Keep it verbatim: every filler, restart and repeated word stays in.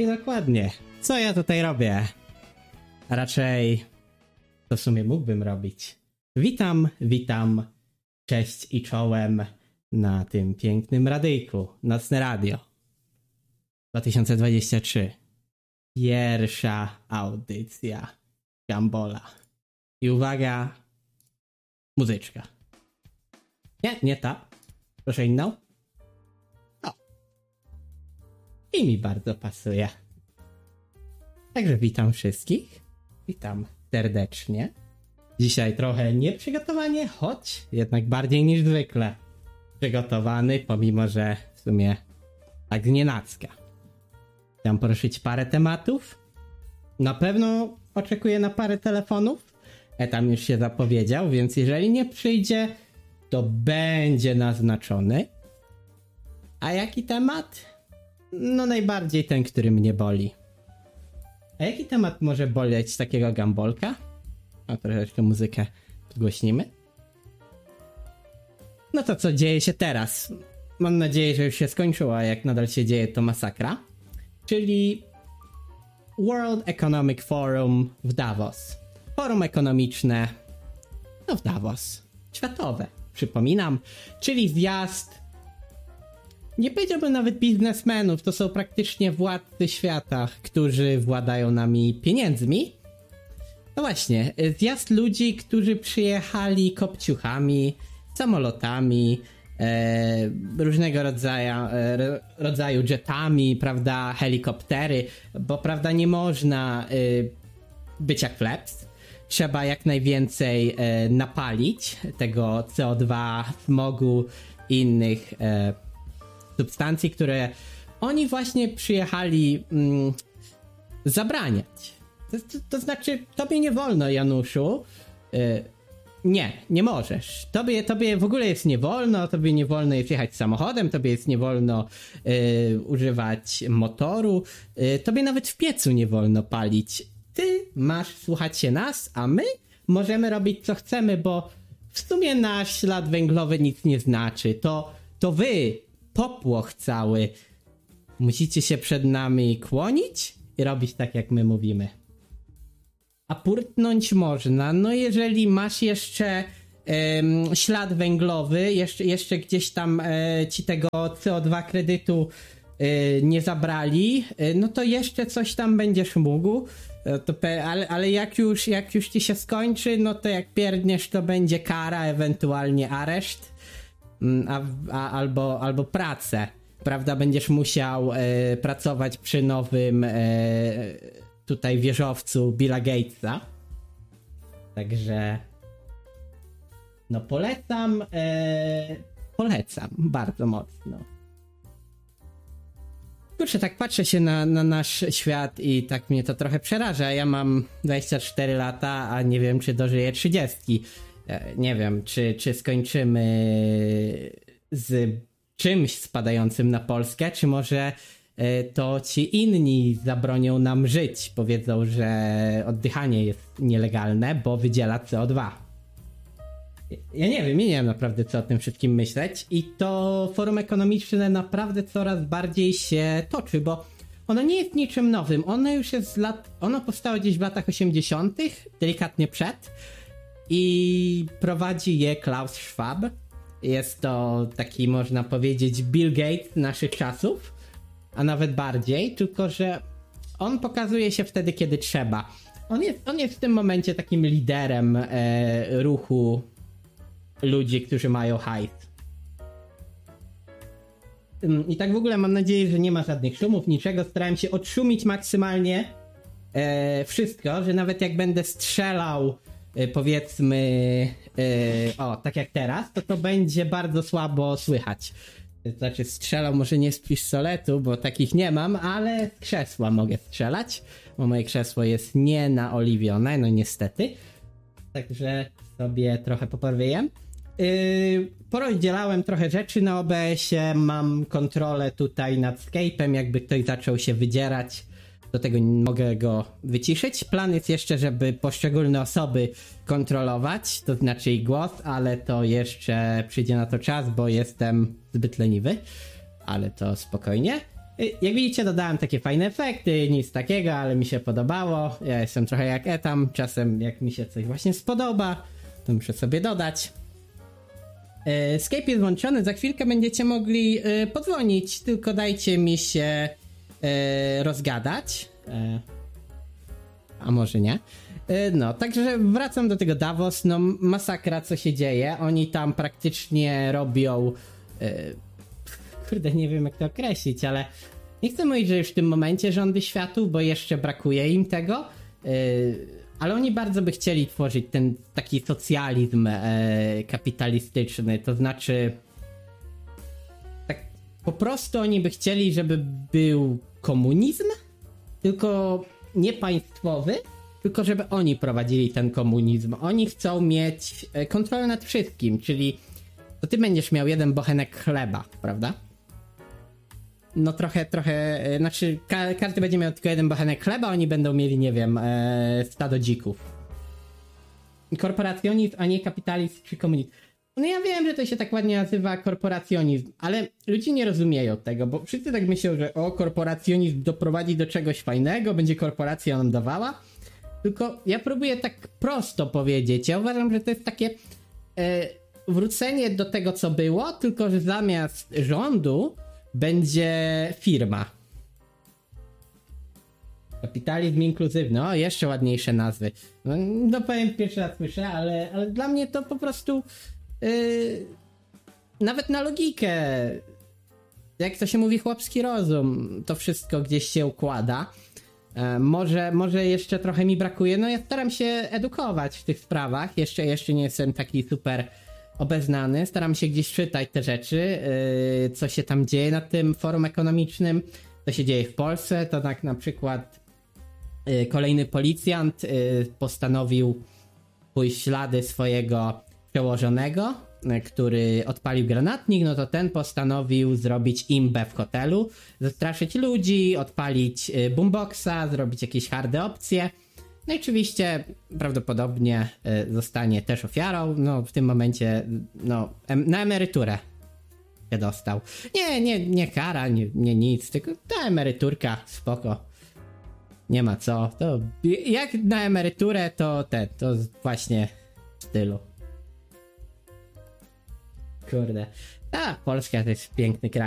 I dokładnie. Co ja tutaj robię? A raczej to w sumie mógłbym robić. Witam, witam. Cześć i czołem na tym pięknym radyjku. Nocne Radio. dwa tysiące dwudziesty trzeci. Pierwsza audycja Gambola. I uwaga, muzyczka. Nie, nie ta. Proszę inną. O. I mi bardzo pasuje. Także witam wszystkich. Witam serdecznie. Dzisiaj trochę nieprzygotowanie, choć jednak bardziej niż zwykle przygotowany, pomimo że w sumie tak znienacka. Chciałem poruszyć parę tematów. Na pewno oczekuję na parę telefonów. Etam już się zapowiedział, więc jeżeli nie przyjdzie, to będzie naznaczony. A jaki temat? No najbardziej ten, który mnie boli. A jaki temat może boleć takiego gambolka? A troszeczkę muzykę podgłośnimy. No to co dzieje się teraz? Mam nadzieję, że już się skończyło, a jak nadal się dzieje, to masakra. Czyli World Economic Forum w Davos. Forum ekonomiczne, no w Davos. Światowe, przypominam. Czyli zjazd, nie powiedziałbym nawet biznesmenów, to są praktycznie władcy świata, którzy władają nami pieniędzmi. No właśnie, zjazd ludzi, którzy przyjechali kopciuchami, samolotami, e, różnego rodzaju, e, rodzaju jetami, prawda, helikoptery, bo prawda nie można e, być jak Flaps. Trzeba jak najwięcej e, napalić tego C O dwa, smogu i innych e, substancji, które oni właśnie przyjechali mm, zabraniać. To, to, to znaczy, tobie nie wolno, Januszu. Yy, nie, nie możesz. Tobie, tobie w ogóle jest nie wolno, tobie nie wolno jest jechać samochodem, tobie jest nie wolno yy, używać motoru, yy, tobie nawet w piecu nie wolno palić. Ty masz słuchać się nas, a my możemy robić co chcemy, bo w sumie nasz ślad węglowy nic nie znaczy. To, to wy, popłoch cały, musicie się przed nami kłonić i robić tak, jak my mówimy. A purtnąć można, no jeżeli masz jeszcze um, ślad węglowy, jeszcze, jeszcze gdzieś tam e, ci tego C O dwa kredytu e, nie zabrali, e, no to jeszcze coś tam będziesz mógł, e, to pe, ale, ale jak już, jak już ci się skończy, no to jak pierdniesz, to będzie kara, ewentualnie areszt, a, a, albo, albo pracę, prawda, będziesz musiał e, pracować przy nowym e, tutaj wieżowcu Billa Gatesa. Także no polecam, e, polecam bardzo mocno. Kurczę, tak patrzę się na, na nasz świat i tak mnie to trochę przeraża. Ja mam dwadzieścia cztery lata, a nie wiem, czy dożyję trzydziestki. E, nie wiem, czy, czy skończymy z czymś spadającym na Polskę, czy może to ci inni zabronią nam żyć. Powiedzą, że oddychanie jest nielegalne, bo wydziela C O dwa. Ja nie wiem, ja nie wiem naprawdę, co o tym wszystkim myśleć. I to forum ekonomiczne naprawdę coraz bardziej się toczy, bo ono nie jest niczym nowym. Ono już jest z lat... Ono powstało gdzieś w latach osiemdziesiątych, delikatnie przed. I prowadzi je Klaus Schwab. Jest to taki, można powiedzieć, Bill Gates naszych czasów. A nawet bardziej, tylko że on pokazuje się wtedy, kiedy trzeba. On jest, on jest w tym momencie takim liderem e, ruchu ludzi, którzy mają hajs. I tak w ogóle mam nadzieję, że nie ma żadnych szumów, niczego. Starałem się odszumić maksymalnie e, wszystko, że nawet jak będę strzelał, e, powiedzmy, e, o, tak jak teraz, to to będzie bardzo słabo słychać. Znaczy strzelał może nie z pistoletu, bo takich nie mam, ale z krzesła mogę strzelać, bo moje krzesło jest nie naoliwione, no niestety. Także sobie trochę poprawiłem. Yy, porozdzielałem trochę rzeczy na O B S-ie, mam kontrolę tutaj nad Skype'em, jakby ktoś zaczął się wydzierać, do tego mogę go wyciszyć. Plan jest jeszcze, żeby poszczególne osoby kontrolować, to znaczy ich głos, ale to jeszcze przyjdzie na to czas, bo jestem zbyt leniwy, ale to spokojnie. Jak widzicie, dodałem takie fajne efekty, nic takiego, ale mi się podobało. Ja jestem trochę jak Etam, czasem jak mi się coś właśnie spodoba, to muszę sobie dodać. Skype jest włączony, za chwilkę będziecie mogli podzwonić, tylko dajcie mi się rozgadać. A może nie? No, także wracam do tego Davos, no masakra co się dzieje, oni tam praktycznie robią... Kurde, nie wiem jak to określić, ale nie chcę mówić, że już w tym momencie rządy światu, bo jeszcze brakuje im tego, yy, ale oni bardzo by chcieli tworzyć ten taki socjalizm yy, kapitalistyczny, to znaczy tak po prostu oni by chcieli, żeby był komunizm, tylko nie państwowy, tylko żeby oni prowadzili ten komunizm. Oni chcą mieć kontrolę nad wszystkim, czyli to ty będziesz miał jeden bochenek chleba, prawda? No trochę, trochę, znaczy ka- każdy będzie miał tylko jeden bochenek chleba, oni będą mieli, nie wiem, e, stado dzików. Korporacjonizm, a nie kapitalizm czy komunizm. No ja wiem, że to się tak ładnie nazywa korporacjonizm, ale ludzie nie rozumieją tego, bo wszyscy tak myślą, że o, korporacjonizm doprowadzi do czegoś fajnego, będzie korporacja nam dawała. Tylko ja próbuję tak prosto powiedzieć, ja uważam, że to jest takie e, wrócenie do tego, co było, tylko że zamiast rządu będzie firma. Kapitalizm inkluzywny, o, jeszcze ładniejsze nazwy. No, no powiem, pierwszy raz słyszę, ale, ale dla mnie to po prostu yy, nawet na logikę, jak to się mówi, chłopski rozum, to wszystko gdzieś się układa. E, może, może jeszcze trochę mi brakuje, no ja staram się edukować w tych sprawach, jeszcze, jeszcze nie jestem taki super obeznany, staram się gdzieś czytać te rzeczy, yy, co się tam dzieje na tym forum ekonomicznym, co się dzieje w Polsce, to tak na przykład yy, kolejny policjant yy, postanowił pójść w ślady swojego przełożonego, yy, który odpalił granatnik, no to ten postanowił zrobić imbę w hotelu, zastraszyć ludzi, odpalić yy, boomboxa, zrobić jakieś harde opcje. No i oczywiście prawdopodobnie y, zostanie też ofiarą, no w tym momencie no em, na emeryturę się dostał. Nie, nie, nie kara, nie, nie nic, tylko ta emeryturka, spoko. Nie ma co, to jak na emeryturę to te, to właśnie w stylu. Kurde, a Polska to jest piękny kraj.